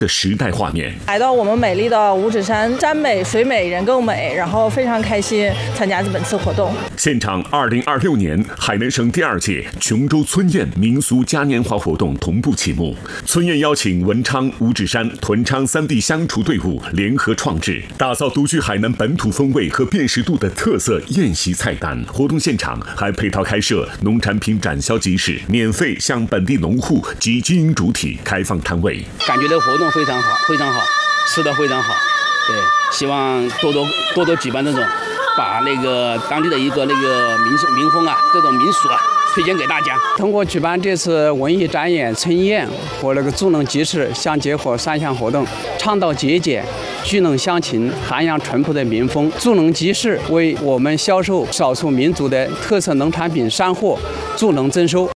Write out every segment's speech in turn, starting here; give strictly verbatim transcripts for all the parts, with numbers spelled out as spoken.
的时代画面。 来到我们美丽的五指山，山美水美人更美，然后非常开心参加本次活动。 现场二零二六年海南省第二届琼州村宴民俗嘉年华活动同步启幕。村宴邀请文昌、五指山、屯昌三地乡厨队伍联合创制，打造独具海南本土风味和辨识度的特色宴席菜单。活动现场还配套开设农产品展销集市，免费向本地农户及经营主体开放摊位。 感觉这个活动非常好，非常好，吃得非常好。对，希望多多多多举办这种，把那个当地的一个那个民民风啊，这种民俗啊，推荐给大家。 通过举办这次文艺展演、春宴和那个助农集市相结合三项活动，倡导节俭、聚农乡情、涵养淳朴的民风。助农集市为我们销售少数民族的特色农产品山货助农增收。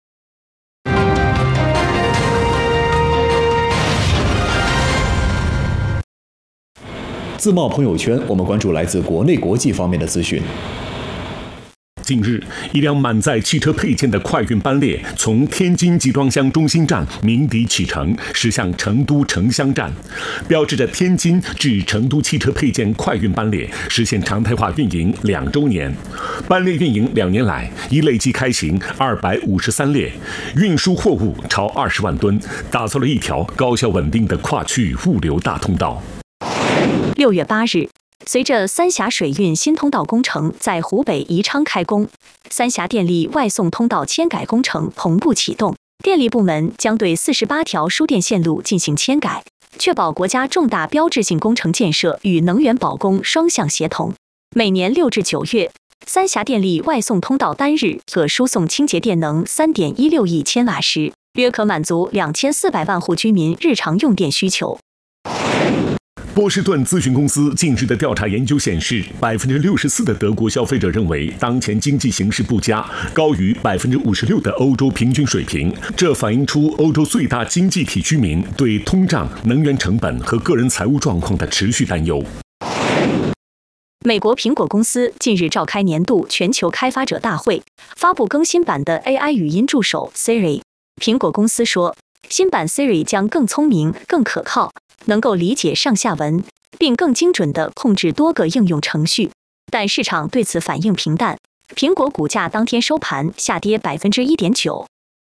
自贸朋友圈，我们关注来自国内国际方面的资讯。 近日，一辆满载汽车配件的快运班列从天津集装箱中心站鸣笛启程，驶向成都城乡站，标志着天津至成都汽车配件快运班列实现常态化运营两周年。班列运营两年来，已累计开行二百五十三列，运输货物超二十万吨，打造了一条高效稳定的跨区域物流大通道。 六月八日。随着三峡水运新通道工程在湖北宜昌开工，三峡电力外送通道迁改工程同步启动。电力部门将对四十八条输电线路进行迁改，确保国家重大标志性工程建设与能源保供双向协同。每年六至九月，三峡电力外送通道单日可输送清洁电能 三点一六亿千瓦时，约可满足两千四百万户居民日常用电需求。 波士顿咨询公司近日的调查研究显示，百分之六十四的德国消费者认为当前经济形势不佳，高于百分之五十六的欧洲平均水平。这反映出欧洲最大经济体居民对通胀、能源成本和个人财务状况的持续担忧。 美国苹果公司近日召开年度全球开发者大会，发布更新版的 A I 语音助手 Siri。苹果公司说，新版 Siri 将更聪明、更可靠，能够理解上下文，并更精准地控制多个应用程序。但市场对此反应平淡，苹果股价当天收盘下跌百分之一点九。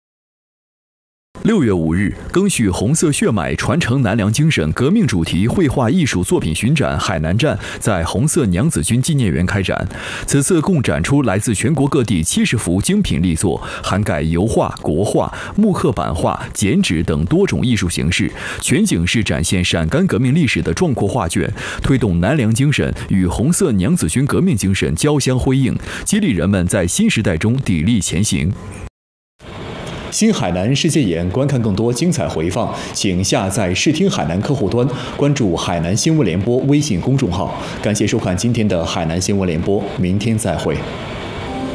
六月五日，赓续红色血脉、传承南梁精神革命主题绘画艺术作品巡展海南站在红色娘子军纪念园开展。此次共展出来自全国各地七十幅精品力作，涵盖油画、国画、木刻版画、剪纸等多种艺术形式，全景是展现陕甘革命历史的壮阔画卷，推动南梁精神与红色娘子军革命精神交相辉映，激励人们在新时代中砥砺前行。 新海南世界眼，观看更多精彩回放，请下载视听海南客户端，关注海南新闻联播微信公众号。感谢收看今天的海南新闻联播，明天再会。